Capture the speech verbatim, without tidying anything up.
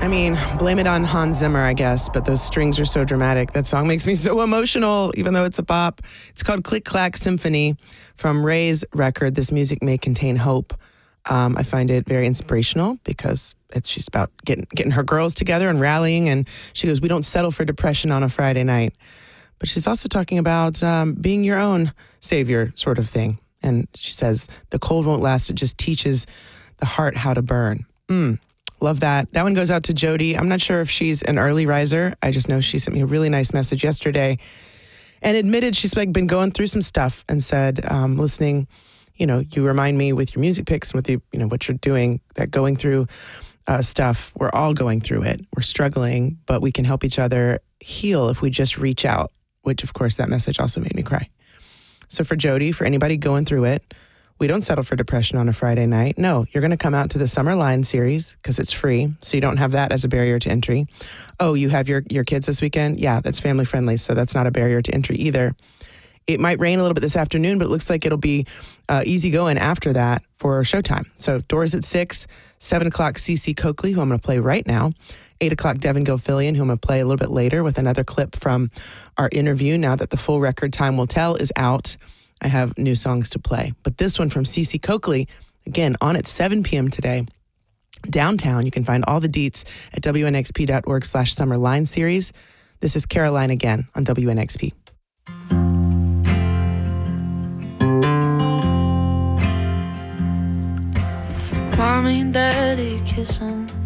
I mean, blame it on Hans Zimmer, I guess, but those strings are so dramatic. That song makes me so emotional, even though it's a pop. It's called Click Clack Symphony from Ray's record, This Music May Contain Hope. Um, I find it very inspirational because it's she's about getting getting her girls together and rallying. And she goes, we don't settle for depression on a Friday night. But she's also talking about um, being your own savior sort of thing. And she says, the cold won't last. It just teaches the heart how to burn. Mm, love that. That one goes out to Jody. I'm not sure if she's an early riser. I just know she sent me a really nice message yesterday and admitted she's like been going through some stuff and said, um, listening, you know, you remind me with your music picks and with the, you know, what you're doing, that going through uh, stuff, we're all going through it. We're struggling, but we can help each other heal if we just reach out, which of course that message also made me cry. So for Jody, for anybody going through it, we don't settle for depression on a Friday night. No, you're going to come out to the Summer Line series because it's free. So you don't have that as a barrier to entry. Oh, you have your, your kids this weekend? Yeah, that's family friendly. So that's not a barrier to entry either. It might rain a little bit this afternoon, but it looks like it'll be uh, easy going after that for showtime. So doors at six, seven o'clock C C Coakley, who I'm going to play right now. eight o'clock Devin Gilfillian, who I'm going to play a little bit later with another clip from our interview. Now that the full record, Time Will Tell, is out, I have new songs to play. But this one from C C Coakley, again, on at seven p.m. today, downtown. You can find all the deets at W N X P dot org slash Summer Line Series. This is Caroline again on W N X P. Mommy and Daddy kissing,